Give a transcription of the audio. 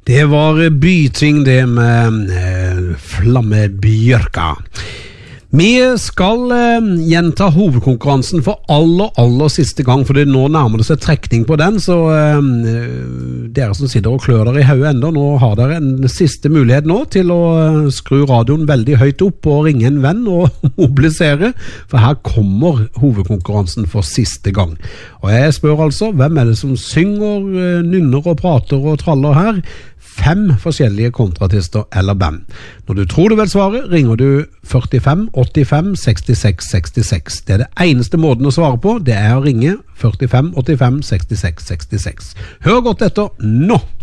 Det var Byting det med Flammebjørka. Vi skal gjenta hovedkonkurransen for aller siste gang, for det nå nærmer det seg trekning på den, så dere som sitter og klør dere i hodet enda, nå har dere en siste mulighet nå til å skru radioen veldig høyt opp og ringe en venn og mobilisere, for her kommer hovedkonkurransen for siste gang. Og jeg spør altså, hvem er det som synger, nynner og prater og traller her? 5 forskjellige kontrartister eller band. Når du tror du vel svaret, ringer du 45 85 66 66. Det er det eneste måten å svare på, det er å ringe 45 85 66 66. Hør godt etter nå!